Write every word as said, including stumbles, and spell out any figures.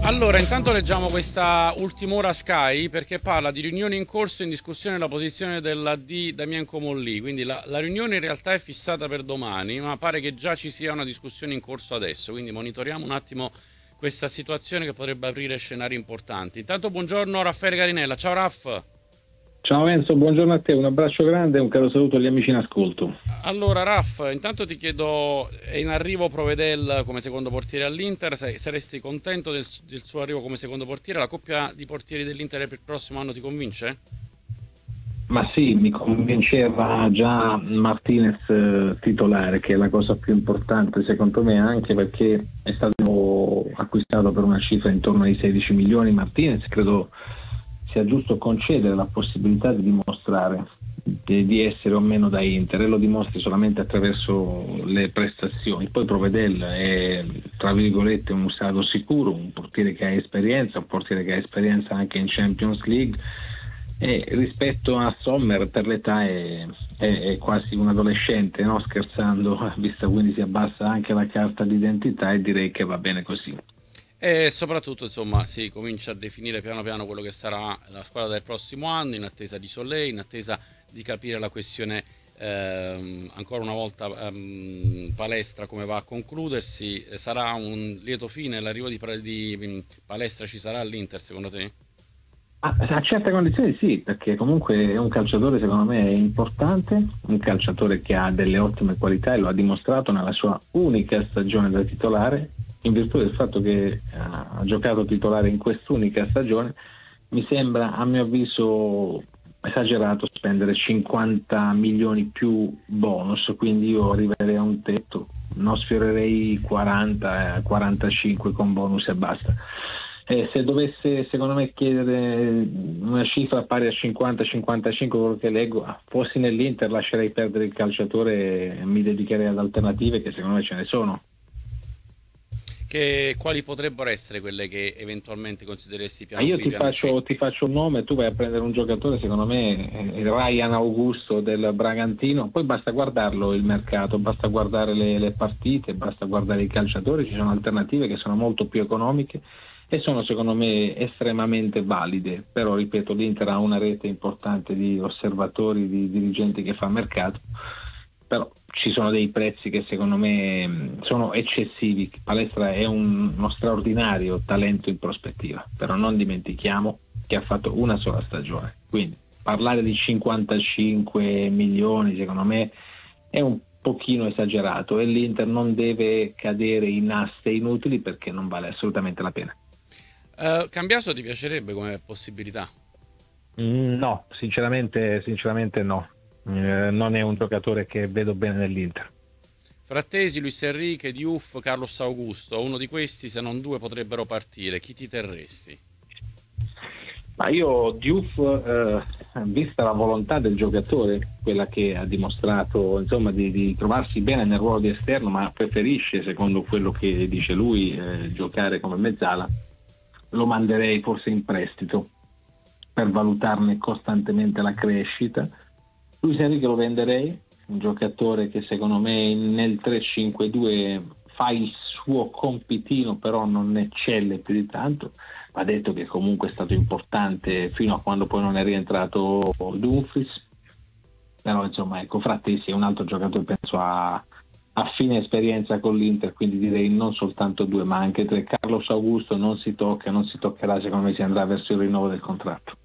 Allora, intanto leggiamo questa ultima ora Sky perché parla di riunioni in corso in discussione la posizione della D Damien Comolli, quindi la, la riunione in realtà è fissata per domani, ma pare che già ci sia una discussione in corso adesso, quindi monitoriamo un attimo questa situazione che potrebbe aprire scenari importanti. Intanto buongiorno Raffaele Carinella, ciao Raff. Ciao Enzo, buongiorno a te, un abbraccio grande e un caro saluto agli amici in ascolto. Allora Raff, intanto ti chiedo, è in arrivo Provedel come secondo portiere all'Inter, Sei- saresti contento del, del suo arrivo come secondo portiere? La coppia di portieri dell'Inter per il prossimo anno ti convince? Ma sì, mi convinceva già Martinez eh, titolare, che è la cosa più importante secondo me, anche perché è stato acquistato per una cifra intorno ai sedici milioni. Martinez credo sia giusto concedere la possibilità di dimostrare di, di essere o meno da Inter, e lo dimostri solamente attraverso le prestazioni. Poi Provedel è tra virgolette un usato sicuro, un portiere che ha esperienza, un portiere che ha esperienza anche in Champions League, e rispetto a Sommer per l'età è, è, è quasi un adolescente, no? Scherzando, visto, quindi si abbassa anche la carta d'identità e direi che va bene così. E soprattutto, insomma, si comincia a definire piano piano quello che sarà la squadra del prossimo anno, in attesa di Solley, in attesa di capire la questione ehm, ancora una volta ehm, Palestra come va a concludersi. Sarà un lieto fine l'arrivo di, di Palestra, ci sarà all'Inter secondo te? Ah, a certe condizioni sì, perché comunque è un calciatore secondo me importante, un calciatore che ha delle ottime qualità e lo ha dimostrato nella sua unica stagione da titolare, in virtù del fatto che eh, ha giocato titolare in quest'unica stagione. Mi sembra, a mio avviso, esagerato spendere cinquanta milioni più bonus, quindi io arriverei a un tetto, non sfiorerei quaranta, quarantacinque con bonus e basta. Eh, se dovesse secondo me chiedere una cifra pari a cinquanta cinquantacinque, quello che leggo, ah, fossi nell'Inter lascerei perdere il calciatore e mi dedicherei ad alternative che secondo me ce ne sono. Che, quali potrebbero essere quelle che eventualmente consideresti Ma piano io B, ti piano C? faccio, ti faccio un nome, tu vai a prendere un giocatore, secondo me eh, Ryan Augusto del Bragantino, poi basta guardarlo il mercato, basta guardare le, le partite, basta guardare i calciatori, ci sono alternative che sono molto più economiche e sono secondo me estremamente valide, però ripeto, l'Inter ha una rete importante di osservatori, di dirigenti che fa mercato, però ci sono dei prezzi che secondo me mh, sono eccessivi. Palestra è un- uno straordinario talento in prospettiva, però non dimentichiamo che ha fatto una sola stagione, quindi parlare di cinquantacinque milioni secondo me è un pochino esagerato e l'Inter non deve cadere in aste inutili perché non vale assolutamente la pena. Eh, Cambiaso ti piacerebbe come possibilità? Mm, No, sinceramente, sinceramente no. Eh, non è un giocatore che vedo bene nell'Inter. Frattesi, Luis Enrique, Diouf, Carlos Augusto, uno di questi, se non due, potrebbero partire. Chi ti terresti? Ma io Diouf, eh, vista la volontà del giocatore, quella che ha dimostrato insomma di, di trovarsi bene nel ruolo di esterno, ma preferisce, secondo quello che dice lui, eh, giocare come mezzala, lo manderei forse in prestito per valutarne costantemente la crescita. Luis Enrique lo venderei, un giocatore che secondo me nel tre cinque due fa il suo compitino, però non eccelle più di tanto. Va detto che comunque è stato importante fino a quando poi non è rientrato Dumfries, però insomma ecco, Frattesi è un altro giocatore, penso a, a fine esperienza con l'Inter, quindi direi non soltanto due ma anche tre. Carlos Augusto non si tocca, non si toccherà, secondo me si andrà verso il rinnovo del contratto.